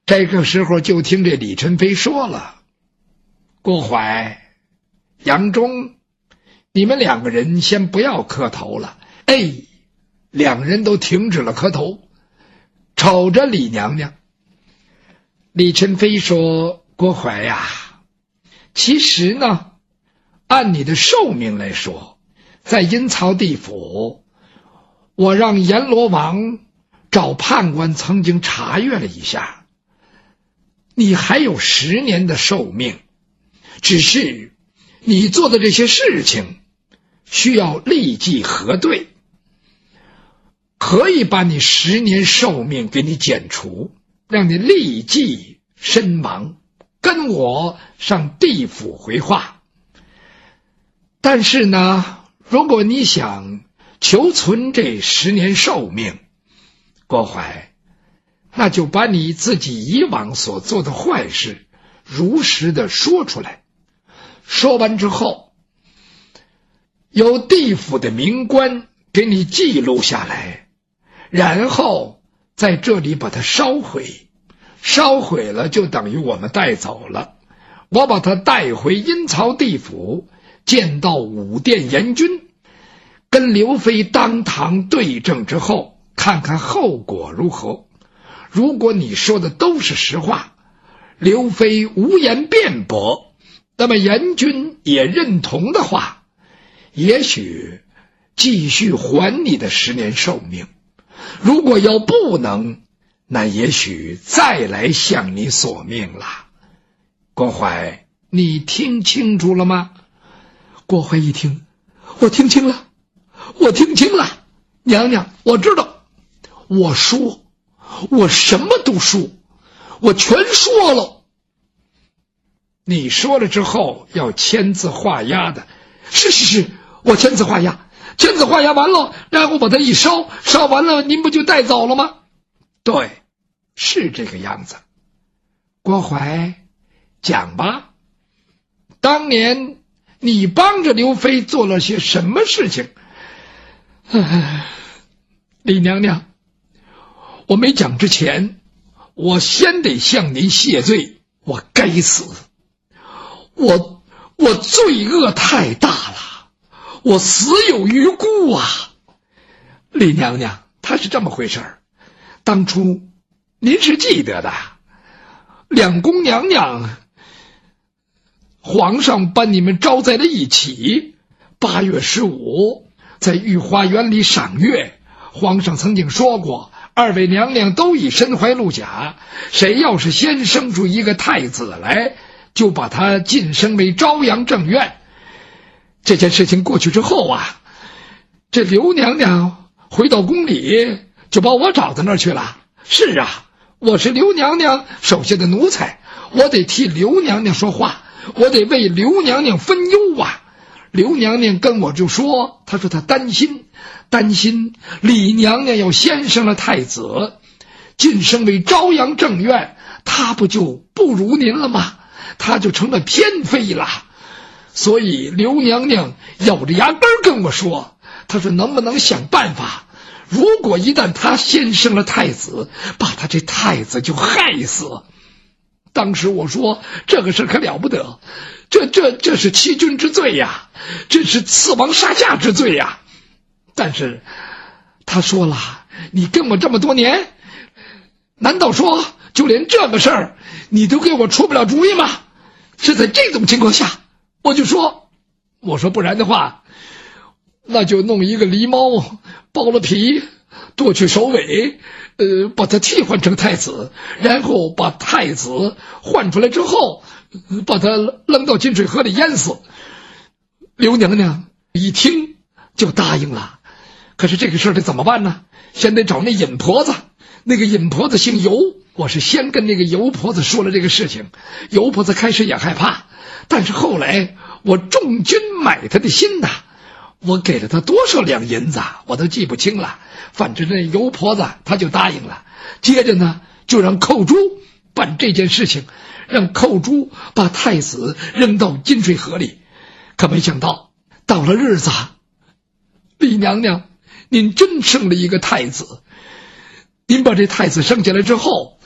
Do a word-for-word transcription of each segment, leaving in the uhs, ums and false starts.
这个时候就听这李宸飞说了：郭槐、杨忠，你们两个人先不要磕头了。哎，两人都停止了磕头，瞅着李娘娘。李宸飞说：郭槐呀，其实呢，按你的寿命来说，在阴曹地府，我让阎罗王找判官曾经查阅了一下，你还有十年的寿命，只是你做的这些事情需要立即核对，可以把你十年寿命给你减除，让你立即身亡，跟我上地府回话。但是呢，如果你想求存这十年寿命，郭槐，那就把你自己以往所做的坏事如实的说出来。说完之后，由地府的民官给你记录下来，然后在这里把它烧毁。烧毁了就等于我们带走了，我把它带回阴曹地府，见到武殿阎君，跟刘飞当堂对证之后，看看后果如何。如果你说的都是实话，刘飞无言辩驳，那么阎君也认同的话，也许继续还你的十年寿命。如果要不能，那也许再来向你索命了。郭槐，你听清楚了吗？ 郭槐一听，我听清了，我听清了，娘娘，我知道，我说，我什么都说，我全说了。 你说了之后要签字画押的。 是是是，我签字画押，签字画押完了，然后把它一烧，烧完了您不就带走了吗？ 对，是这个样子。郭槐，讲吧，当年你帮着刘飞做了些什么事情？ 唉，李娘娘，我没讲之前，我先得向您谢罪。我该死，我我罪恶太大了，我死有余辜啊！ 李娘娘，他是这么回事儿，当初您是记得的， 两宫娘娘，皇上把你们招在了一起。八月十五，在御花园里赏月，皇上曾经说过，二位娘娘都已身怀禄甲，谁要是先生出一个太子来，就把他晋升为昭阳正院。这件事情过去之后啊，这刘娘娘回到宫里，就把我找到那儿去了。是啊，我是刘娘娘手下的奴才，我得替刘娘娘说话，我得为刘娘娘分忧啊。刘娘娘跟我就说，她说她担心担心李娘娘要先生了太子，晋升为昭阳正院，她不就不如您了吗？她就成了偏妃了。所以刘娘娘咬着牙根跟我说，她说能不能想办法，如果一旦她先生了太子，把她这太子就害死。当时我说这个事可了不得，这这这是欺君之罪呀，这是刺王杀驾之罪呀。但是他说了，你跟我这么多年，难道说就连这个事儿你都给我出不了主意吗？是在这种情况下，我就说我说不然的话，那就弄一个狸猫剥了皮，剁去首尾，呃，把他替换成太子，然后把太子换出来之后，把他扔到金水河里淹死。刘娘娘一听就答应了。可是这个事儿得怎么办呢？先得找那尹婆子，那个尹婆子姓尤，我是先跟那个尤婆子说了这个事情。尤婆子开始也害怕，但是后来我重金买她的心呐，我给了她多少两银子我都记不清了，反正那尤婆子她就答应了。接着呢，就让寇珠办这件事情，让寇珠把太子扔到金水河里。可没想到到了日子，李娘娘您真生了一个太子。您把这太子生下来之后，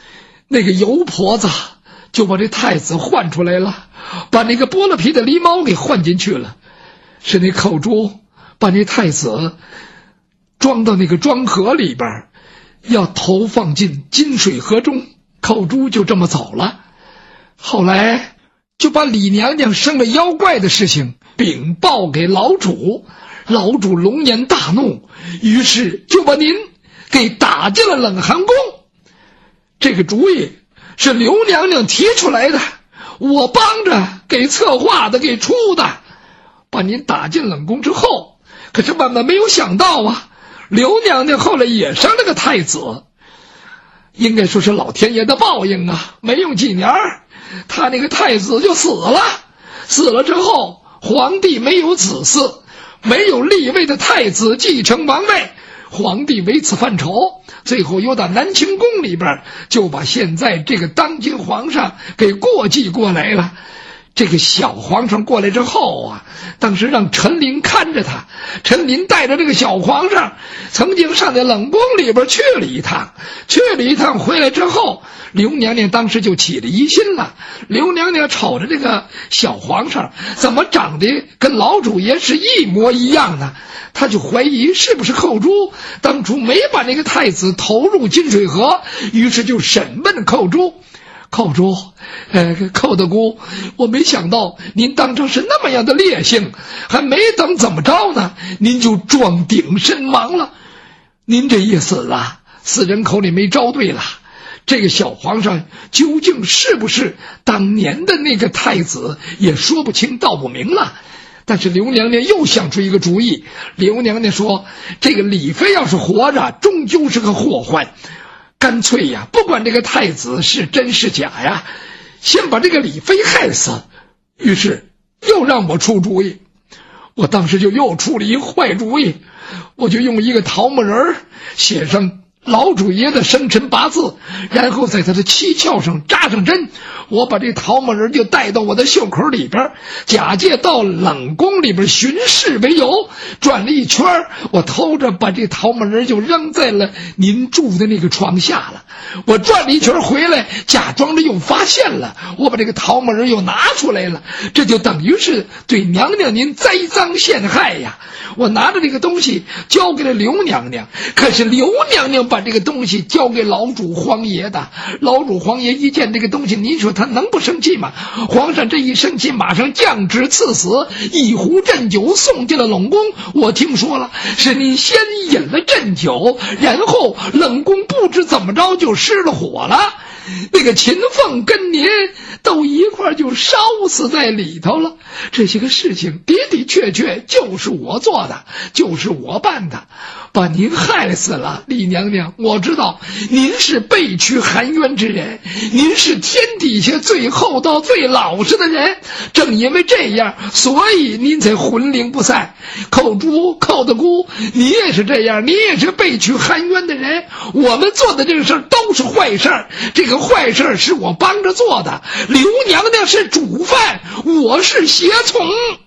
那个油婆子就把这太子换出来了，把那个剥了皮的狸猫给换进去了。是那寇珠把那太子装到那个装盒里边，要投放进金水河中，寇珠就这么走了。后来就把李娘娘生了妖怪的事情禀报给老主，老主龙颜大怒，于是就把您给打进了冷寒宫。这个主意是刘娘娘提出来的，我帮着给策划的，给出的。把您打进冷宫之后，可是万万没有想到啊，刘娘娘后来也生了个太子，应该说是老天爷的报应啊。没用几年，他那个太子就死了。死了之后，皇帝没有子嗣，没有立位的太子继承王位，皇帝为此犯愁，最后又到南清宫里边就把现在这个当今皇上给过继过来了。这个小皇上过来之后啊，当时让陈琳看着他，陈琳带着这个小皇上曾经上那冷宫里边去了一趟，去了一趟回来之后，刘娘娘当时就起了疑心了。刘娘娘瞅着这个小皇上怎么长得跟老主爷是一模一样呢，他就怀疑是不是寇珠当初没把那个太子投入金水河，于是就审问寇珠。寇珠，呃，寇大姑，我没想到您当成是那么样的烈性，还没等怎么着呢，您就撞顶身亡了。您这一死啊，死人口里没招对了。这个小皇上究竟是不是当年的那个太子，也说不清道不明了。但是刘娘娘又想出一个主意，刘娘娘说，这个李妃要是活着，终究是个祸患。干脆呀，不管这个太子是真是假呀，先把这个李妃害死。于是又让我出主意，我当时就又出了一坏主意，我就用一个桃木人写上老主爷的生辰八字，然后在他的七窍上扎上针，我把这桃木人就带到我的袖口里边，假借到冷宫里边巡视为由，转了一圈，我偷着把这桃木人就扔在了您住的那个床下了。我转了一圈回来，假装着又发现了，我把这个桃木人又拿出来了，这就等于是对娘娘您栽赃陷害呀。我拿着这个东西交给了刘娘娘，可是刘娘娘把这个东西交给老主皇爷的，老主皇爷一见这个东西，您说他能不生气吗？皇上这一生气，马上降旨赐死，一壶鸩酒送进了冷宫。我听说了，是您先饮了鸩酒，然后冷宫不知怎么着就失了火了，那个秦凤跟您都一块就烧死在里头了。这些个事情的的确确就是我做的，就是我办的，把您害死了。李娘娘，我知道您是被屈含冤之人，您是天底下最厚道最老实的人，正因为这样，所以您才魂灵不散。寇珠，寇大姑，你也是这样，你也是被屈含冤的人。我们做的这个事儿都是坏事，这个坏事是我帮着做的，刘娘娘是主犯，我是胁从。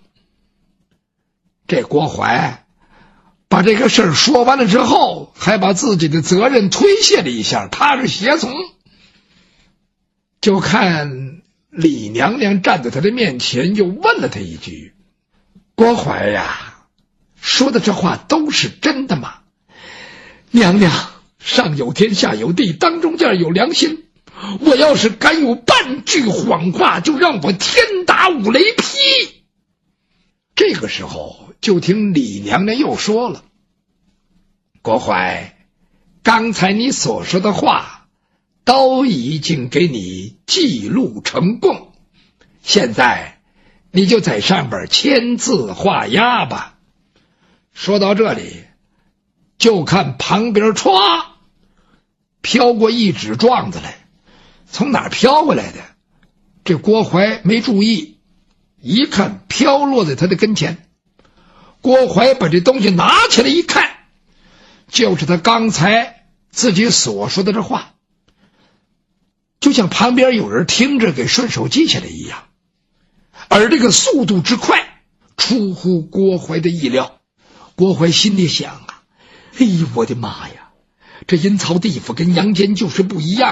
这郭槐把这个事儿说完了之后，还把自己的责任推卸了一下，他是胁从。就看李娘娘站在他的面前，又问了他一句：郭槐呀，说的这话都是真的吗？娘娘，上有天下有地，当中间有良心，我要是敢有半句谎话，就让我天打五雷劈。这个时候就听李娘娘又说了：郭槐，刚才你所说的话都已经给你记录成供，现在你就在上边签字画押吧。说到这里，就看旁边歘飘过一纸状子来，从哪儿飘过来的？这郭槐没注意，一看飘落在他的跟前。郭槐把这东西拿起来一看，就是他刚才自己所说的这话，就像旁边有人听着给顺手记下来一样。而这个速度之快出乎郭槐的意料，郭槐心里想啊，哎呦我的妈呀，这阴曹地府跟阳间就是不一样